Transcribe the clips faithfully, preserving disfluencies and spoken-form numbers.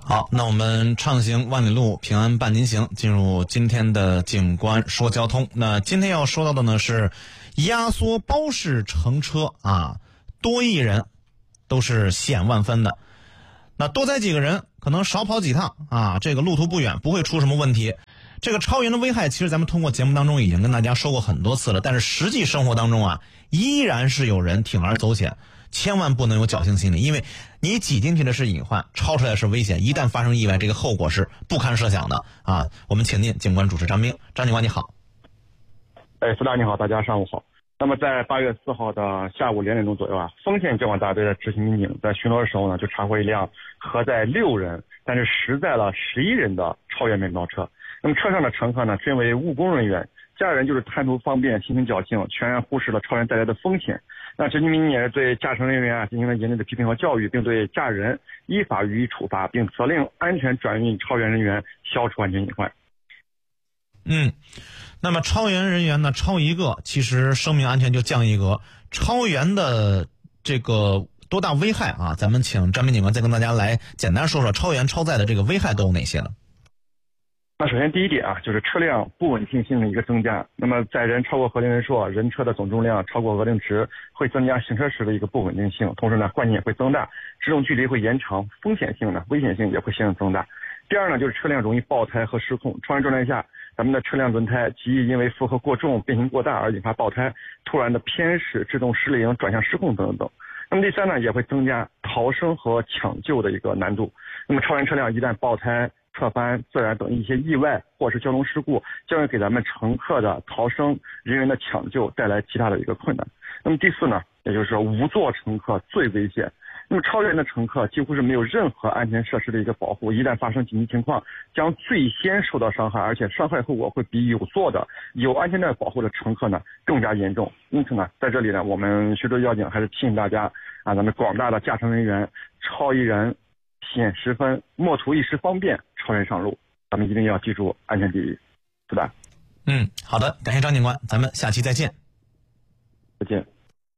好，那我们畅行万里路，平安伴您行，进入今天的警官说交通。那今天要说到的呢是压缩包式乘车啊，多一人都是险万分的。那多载几个人，可能少跑几趟啊，这个路途不远，不会出什么问题。这个超员的危害，其实咱们通过节目当中已经跟大家说过很多次了，但是实际生活当中啊，依然是有人铤而走险。千万不能有侥幸心理，因为你挤进去的是隐患，超出来是危险，一旦发生意外，这个后果是不堪设想的啊！我们请进警官主持张斌，张警官你好。 哎，苏大你好，大家上午好。那么在八月四号的下午两点钟左右啊，丰县交管大队的执行民警在巡逻的时候呢，就查获一辆核载六人，但是实载了十一人的超员面包车。那么车上的乘客呢，均为务工人员，驾驶人就是贪图方便，心存侥幸，全然忽视了超员带来的风险。那执行民警也是对驾乘人员啊进行了严厉的批评和教育，并对驾驶人依法予以处罚，并责令安全转运超员人员，消除安全隐患。 嗯，那么超员人员呢，超一个，其实生命安全就降一格。超员的这个多大危害啊？咱们请张斌警官再跟大家来简单说说超员超载的这个危害都有哪些呢？ 那首先第一点啊，就是车辆不稳定性的一个增加。那么载人超过核定人数，人车的总重量超过额定值，会增加行车时的一个不稳定性，同时呢，惯性也会增大，制动距离会延长，风险性呢，危险性也会相应增大。第二呢，就是车辆容易爆胎和失控，超员状态下，咱们的车辆轮胎极易因为负荷过重、变形过大而引发爆胎，突然的偏驶、制动失灵、转向失控等等等。那么第三呢，也会增加逃生和抢救的一个难度。那么超员车辆一旦爆胎、侧翻、自燃等一些意外或是交通事故，将会给咱们乘客的逃生、人员的抢救带来极大的一个困难。那么第四呢，也就是说无座乘客最危险。那么超员的乘客几乎是没有任何安全设施的一个保护，一旦发生紧急情况，将最先受到伤害，而且伤害后果会比有座的、有安全带保护的乘客呢更加严重。因此呢，在这里呢，我们徐州交警还是提醒大家啊，咱们广大的驾乘人员，超一人险十分，莫图一时方便超员上路，咱们一定要记住安全第一，是吧？ 嗯，好的，感谢张警官，咱们下期再见。 再见。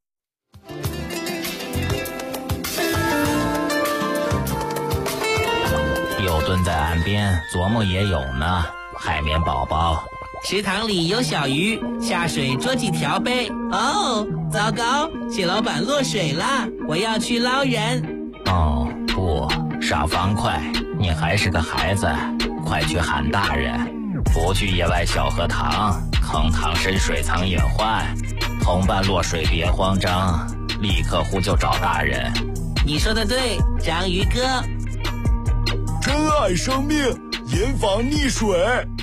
又蹲在岸边琢磨也有呢，海绵宝宝。 池塘里有小鱼，下水捉几条呗。哦，糟糕，蟹老板落水了，我要去捞人。 哦不，傻方块，你还是个孩子，快去喊大人。不去野外小河塘，坑塘深水藏隐患。同伴落水别慌张，立刻呼救找大人。 你说的对，章鱼哥。 珍爱生命，严防溺水。